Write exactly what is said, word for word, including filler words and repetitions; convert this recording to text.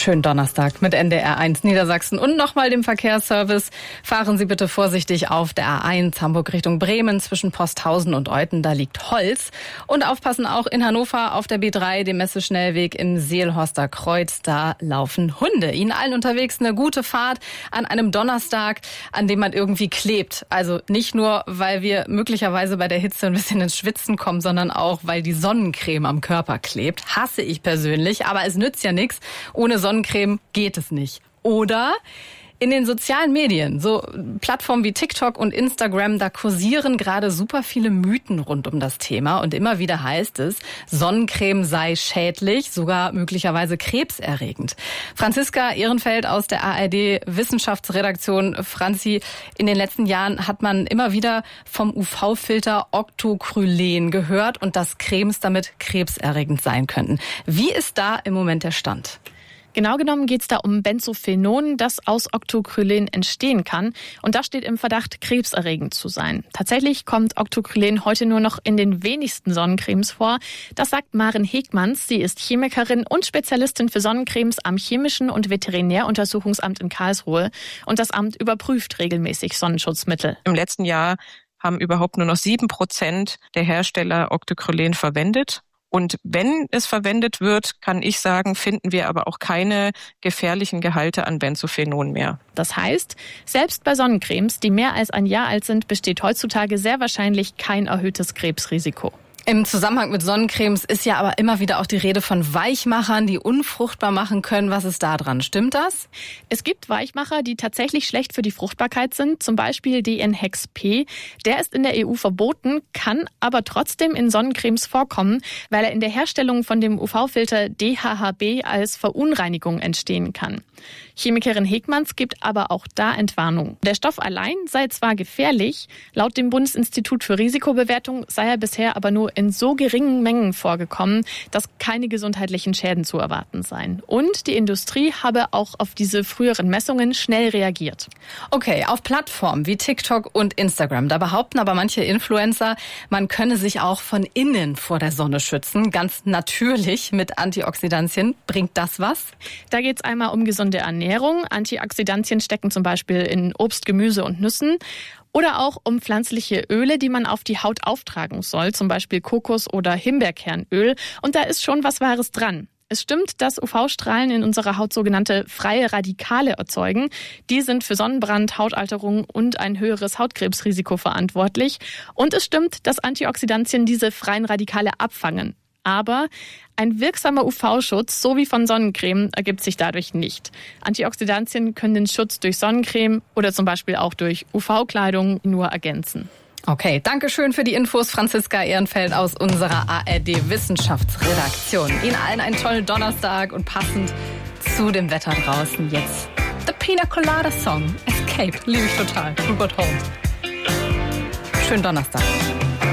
Schönen Donnerstag mit N D R eins Niedersachsen und nochmal dem Verkehrsservice. Fahren Sie bitte vorsichtig auf der A eins Hamburg Richtung Bremen zwischen Posthausen und Euthen, da liegt Holz. Und aufpassen auch in Hannover auf der B drei, dem Messeschnellweg im Seelhorster Kreuz, da laufen Hunde. Ihnen allen unterwegs eine gute Fahrt an einem Donnerstag, an dem man irgendwie klebt. Also nicht nur, weil wir möglicherweise bei der Hitze ein bisschen ins Schwitzen kommen, sondern auch, weil die Sonnencreme am Körper klebt. Hasse ich persönlich, aber es nützt ja nichts. Ohne Sonnencreme geht es nicht. Oder in den sozialen Medien, so Plattformen wie TikTok und Instagram, da kursieren gerade super viele Mythen rund um das Thema. Und immer wieder heißt es, Sonnencreme sei schädlich, sogar möglicherweise krebserregend. Franziska Ehrenfeld aus der A R D-Wissenschaftsredaktion. Franzi, in den letzten Jahren hat man immer wieder vom U V-Filter Octocrylen gehört und dass Cremes damit krebserregend sein könnten. Wie ist da im Moment der Stand? Genau genommen geht es da um Benzophenon, das aus Octocrylen entstehen kann. Und das steht im Verdacht, krebserregend zu sein. Tatsächlich kommt Octocrylen heute nur noch in den wenigsten Sonnencremes vor. Das sagt Maren Hegmanns. Sie ist Chemikerin und Spezialistin für Sonnencremes am Chemischen und Veterinäruntersuchungsamt in Karlsruhe. Und das Amt überprüft regelmäßig Sonnenschutzmittel. Im letzten Jahr haben überhaupt nur noch sieben Prozent der Hersteller Octocrylen verwendet. Und wenn es verwendet wird, kann ich sagen, finden wir aber auch keine gefährlichen Gehalte an Benzophenon mehr. Das heißt, selbst bei Sonnencremes, die mehr als ein Jahr alt sind, besteht heutzutage sehr wahrscheinlich kein erhöhtes Krebsrisiko. Im Zusammenhang mit Sonnencremes ist ja aber immer wieder auch die Rede von Weichmachern, die unfruchtbar machen können. Was ist da dran? Stimmt das? Es gibt Weichmacher, die tatsächlich schlecht für die Fruchtbarkeit sind, zum Beispiel D N Hex P. Der ist in der E U verboten, kann aber trotzdem in Sonnencremes vorkommen, weil er in der Herstellung von dem U V-Filter D H H B als Verunreinigung entstehen kann. Chemikerin Hegmanns gibt aber auch da Entwarnung. Der Stoff allein sei zwar gefährlich, laut dem Bundesinstitut für Risikobewertung sei er bisher aber nur in so geringen Mengen vorgekommen, dass keine gesundheitlichen Schäden zu erwarten seien. Und die Industrie habe auch auf diese früheren Messungen schnell reagiert. Okay, auf Plattformen wie TikTok und Instagram, da behaupten aber manche Influencer, man könne sich auch von innen vor der Sonne schützen, ganz natürlich mit Antioxidantien. Bringt das was? Da geht es einmal um gesunde Ernährung. Antioxidantien stecken zum Beispiel in Obst, Gemüse und Nüssen. Oder auch um pflanzliche Öle, die man auf die Haut auftragen soll, zum Beispiel Kokos- oder Himbeerkernöl. Und da ist schon was Wahres dran. Es stimmt, dass U V-Strahlen in unserer Haut sogenannte freie Radikale erzeugen. Die sind für Sonnenbrand, Hautalterung und ein höheres Hautkrebsrisiko verantwortlich. Und es stimmt, dass Antioxidantien diese freien Radikale abfangen. Aber ein wirksamer U V-Schutz, so wie von Sonnencreme, ergibt sich dadurch nicht. Antioxidantien können den Schutz durch Sonnencreme oder zum Beispiel auch durch U V-Kleidung nur ergänzen. Okay, danke schön für die Infos, Franziska Ehrenfeld aus unserer A R D-Wissenschaftsredaktion. Ihnen allen einen tollen Donnerstag und passend zu dem Wetter draußen jetzt The Pina Colada Song, Escape, liebe ich total, Rupert Holmes. Schönen Donnerstag.